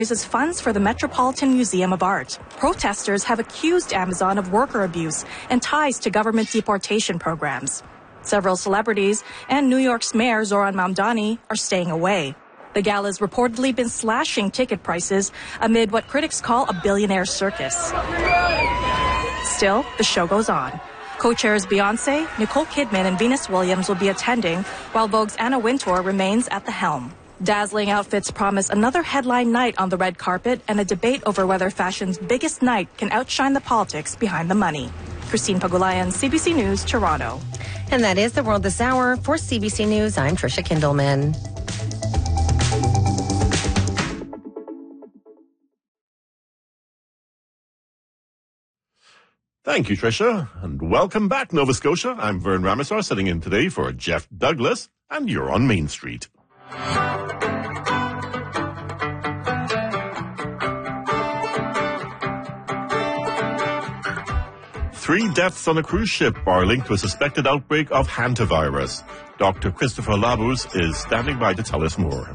raises funds for the Metropolitan Museum of Art. Protesters have accused Amazon of worker abuse and ties to government deportation programs. Several celebrities and New York's Mayor Zoran Mamdani are staying away. The gala's reportedly been slashing ticket prices amid what critics call a billionaire circus. Still, the show goes on. Co-chairs Beyoncé, Nicole Kidman, and Venus Williams will be attending, while Vogue's Anna Wintour remains at the helm. Dazzling outfits promise another headline night on the red carpet and a debate over whether fashion's biggest night can outshine the politics behind the money. Christine Pagulayan, CBC News, Toronto. And that is the world this hour. For CBC News, I'm Trisha Kindleman. Thank you, Trisha, and welcome back, Nova Scotia. I'm Vern Ramasar, sitting in today for Jeff Douglas, and you're on Main Street. 3 deaths on a cruise ship are linked to a suspected outbreak of hantavirus. Dr. Christopher Labus is standing by to tell us more.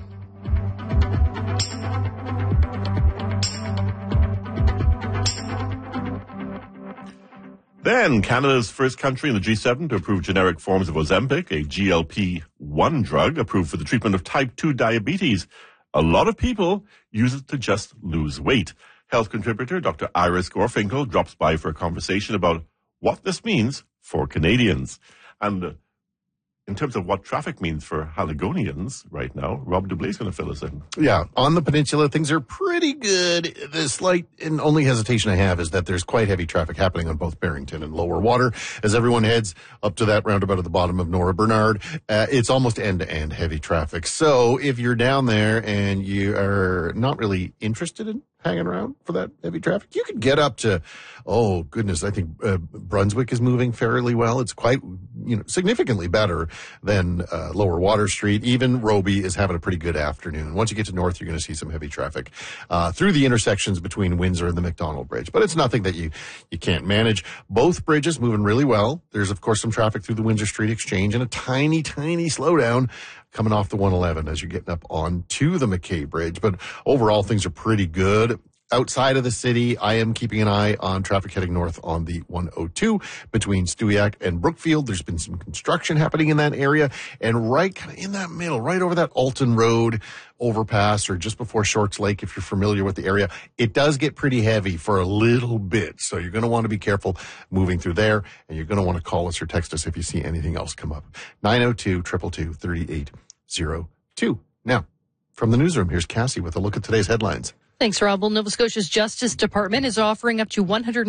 Then, Canada's first country in the G7 to approve generic forms of Ozempic, a GLP-1 drug approved for the treatment of type 2 diabetes. A lot of people use it to just lose weight. Health contributor Dr. Iris Gorfinkel drops by for a conversation about what this means for Canadians. And in terms of what traffic means for Haligonians right now, Rob Dublé is going to fill us in. Yeah, on the peninsula, things are pretty good. The slight and only hesitation I have is that there's quite heavy traffic happening on both Barrington and Lower Water as everyone heads up to that roundabout at the bottom of Nora Bernard. It's almost end-to-end heavy traffic. So if you're down there and you are not really interested in hanging around for that heavy traffic, you could get up to, oh goodness, I think Brunswick is moving fairly well. It's quite, significantly better than Lower Water Street. Even Roby is having a pretty good afternoon. Once you get to North, you're going to see some heavy traffic through the intersections between Windsor and the McDonald Bridge. But it's nothing that you can't manage. Both bridges moving really well. There's, of course, some traffic through the Windsor Street Exchange and a tiny, tiny slowdown coming off the 111 as you're getting up onto the McKay Bridge. But overall, things are pretty good. Outside of the city, I am keeping an eye on traffic heading north on the 102 between Stewiacke and Brookfield. There's been some construction happening in that area. And right kind of in that middle, right over that Alton Road overpass or just before Shorts Lake, if you're familiar with the area, it does get pretty heavy for a little bit. So you're going to want to be careful moving through there. And you're going to want to call us or text us if you see anything else come up. 902-222-3802. Now, from the newsroom, here's Cassie with a look at today's headlines. Thanks, Rob. Well, Nova Scotia's Justice Department is offering up to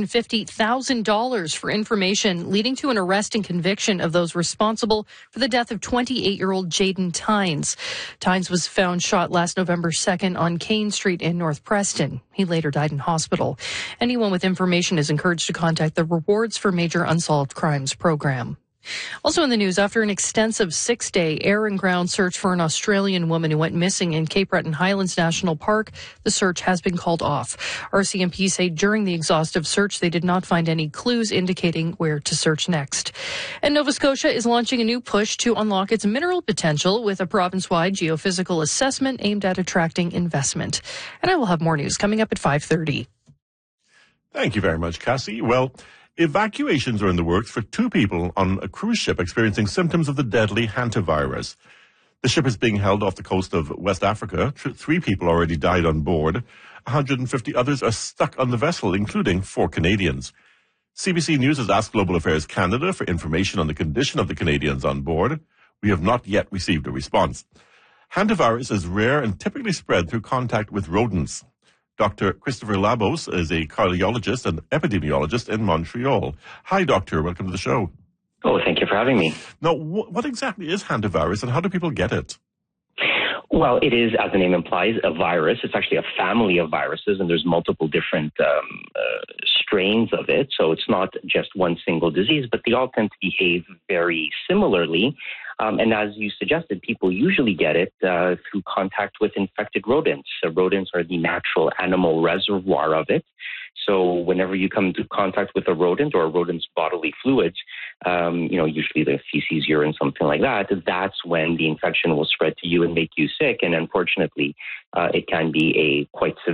$150,000 for information leading to an arrest and conviction of those responsible for the death of 28-year-old Jaden Tynes. Tynes was found shot last November 2nd on Kane Street in North Preston. He later died in hospital. Anyone with information is encouraged to contact the Rewards for Major Unsolved Crimes program. Also in the news, after an extensive 6-day air and ground search for an Australian woman who went missing in Cape Breton Highlands National Park, the search has been called off. RCMP say during the exhaustive search, they did not find any clues indicating where to search next. And Nova Scotia is launching a new push to unlock its mineral potential with a province-wide geophysical assessment aimed at attracting investment. And I will have more news coming up at 5:30. Thank you very much, Cassie. Well, evacuations are in the works for 2 people on a cruise ship experiencing symptoms of the deadly hantavirus. The ship is being held off the coast of West Africa. 3 people already died on board. 150 others are stuck on the vessel, including 4 Canadians. CBC News has asked Global Affairs Canada for information on the condition of the Canadians on board. We have not yet received a response. Hantavirus is rare and typically spread through contact with rodents. Dr. Christopher Labus is a cardiologist and epidemiologist in Montreal. Hi, Doctor. Welcome to the show. Oh, thank you for having me. Now, what exactly is hantavirus and how do people get it? Well, it is, as the name implies, a virus. It's actually a family of viruses, and there's multiple different strains of it. So it's not just one single disease, but they all tend to behave very similarly. And as you suggested, people usually get it through contact with infected rodents. So rodents are the natural animal reservoir of it. So whenever you come into contact with a rodent or a rodent's bodily fluids, usually the feces, urine, something like that, that's when the infection will spread to you and make you sick. And unfortunately, it can be a quite severe